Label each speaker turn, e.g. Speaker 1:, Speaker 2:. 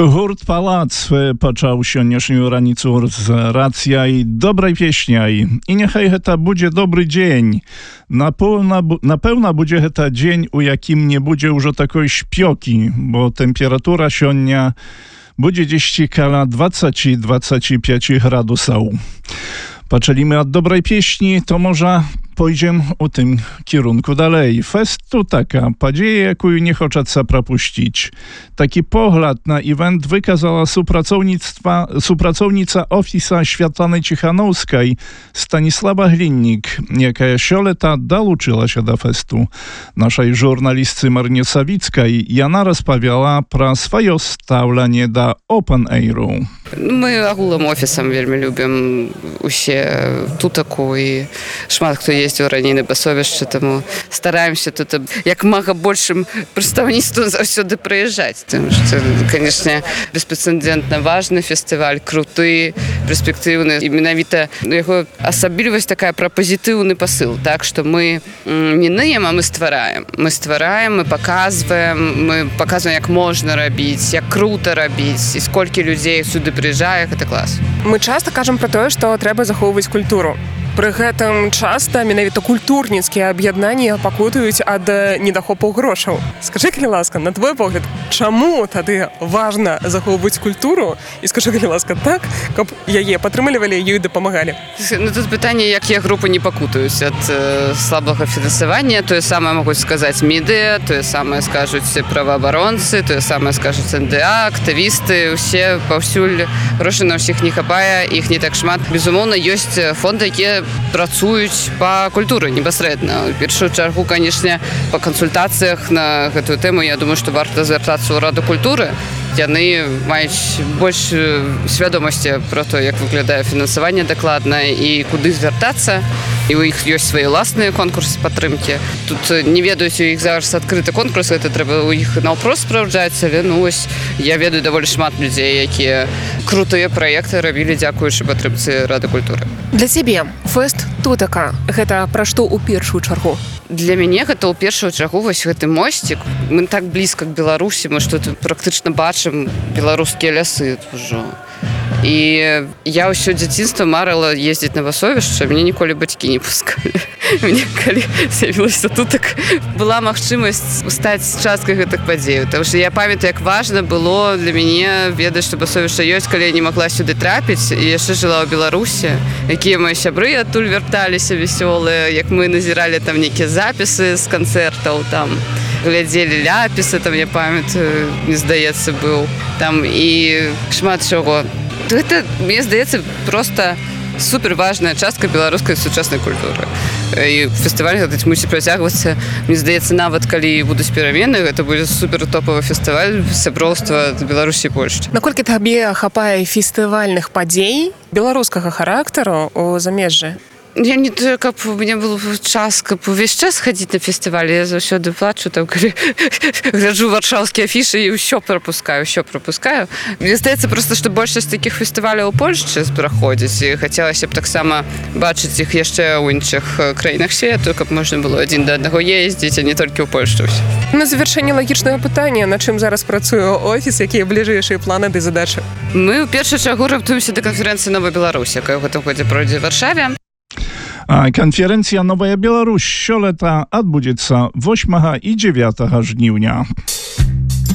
Speaker 1: Гурт Палац пачаў сённяшнюю раніцу з рацыяй добрай песняй. І няхай гэта будзе добры дзень. Напэўна, будзе гэта дзень, у якім не будзе ўжо такой шпёкі, бо тэмпература сёння будзе дзесьці каля 20-25 градусаў. Пачаліmy od dobrej pieśni, to może pójdziemy u tym kierunku dalej. Fest to taka podzieja, jaką nie chcecie propuścić. Taki pogląd na event wykazała współpracownica Ofisa Światlanej Cichanowskiej Stanisława Glinnik, jaka sioleta dołączyła się do festu. Naszej żurnalistce Marynie Sawickiej Jana rozpowiadała про swoje stawlenie do Open Airu.
Speaker 2: Мы агулам офісам вельмі любім усе тутаку і шмат хто ездзіў раней на басовішча, таму стараемся тут як мага большым прадстаўніцтвам заўсёды прыязджаць. Таму што, канешне, беспрэцэдэнтна важны фестываль, круты, перспектыўны. І менавіта яго асаблівасць такая пра пазітыўны пасыл, так што мы не ныем, а мы ствараем. Мы ствараем, мы паказваем, як можна рабіць, як крута рабіць, і сколькі людзей сюды прыязджае, гэта клас.
Speaker 3: Мы часта кажам пра тое, што трэба захоўваць культуру. Пры гэтым часта менавіта культурніцкія аб'яднанні пакутуюць ад недахопу грошаў. Скажы, калі ласка, на твой погляд, чаму тады важна захоўваць культуру? І скажы, калі ласка, так, каб яе падтрымлівалі, ёй дапамагалі?
Speaker 2: Ну, тут пытанне, якія групы не пакутаюць ад слабага фінансавання. Тое самае могуць сказаць медыа, тое самае скажуць праваабаронцы, тое самае скажуць НДА, актывісты, усе паўсюль грошай на ўсіх не хапае, іх не так шмат. Безумоўна, ёсць фонды, якія працуюць па культуры непасрэдна. У першую чаргу, канешне, па кансультацыях на гэтую тэму, я думаю, што варта звяртацца ў Раду культуры. Яны маюць больш свядомасці пра то, як выглядае фінансаванне дакладна і куды звяртацца. І ў іх ёсць свае ўласныя конкурсы падтрымкі. Тут не ведаюць, у іх зараз адкрыты конкурс, гэта трэба ў іх наўпрост спраўджаць, але ось я ведаю даволі шмат людзей, якія крутыя праекты рабілі дзякуючы падтрымцы Рады культуры.
Speaker 3: Для цябе фэст тутака гэта пра што ў першую чаргу?
Speaker 2: Для мяне гэта ў першую чаргу вось гэты мосцік. Мы так блізка к Беларусі, мы што тут практычна бачым беларускія лясы ўжо. І я ўсё дзяцінства марыла ездзіць на басовішча, мяне ніколі бацькі не пускалі. Мне калі з'явілася тутак, была магчымасць стаць часткай гэтых падзеяў. Таму што я памятаю, як важна было для мяне ведаць, што басовішча ёсць, калі я не магла сюды трапіць і яшчэ жыла ў Беларусі. Якія мае сябры адтуль вярталіся весёлыя, як мы назіралі там нейкія запісы з канцэртаў, там глядзелі ляпісы, там я памятаю, мне здаецца, быў там і шмат чаго. Гэта, мне здаецца, проста суперважная частка беларускай сучаснай культуры. І фестываль гэта мусіць працягвацца. Мне здаецца, нават калі будуць перамены, гэта будзе супертопавы фестываль сяброўства Беларусі і Польшчы.
Speaker 3: Наколькі табе хапае фестывальных падзей беларускага характару у замежжы?
Speaker 2: Я не тое, каб у мяне был час, каб увесь час хадзіць на фестываль. Я заўсёды плачу, там, калі гляджу варшаўскія афішы і ўсё прапускаю. Мне здаецца проста, што большасць такіх фестываляў у Польшчы праходзіць. І хацелася б таксама бачыць іх яшчэ ў іншых краінах свету, каб можна было адзін да аднаго ездзіць, а не толькі ў Польшчу.
Speaker 3: На завяршэнне лагічнага пытання, на чым зараз працуе офіс, якія бліжэйшыя планы ды задачы?
Speaker 2: Мы ў першую чаргу рыхтуемся да канферэнцыі «Новая Беларусь», якая ў гэтым годзе пройдзе ў Варшаве.
Speaker 1: A konferencja Nowa Białoruś sёлета odbędzie się 8 i 9 żniwnia.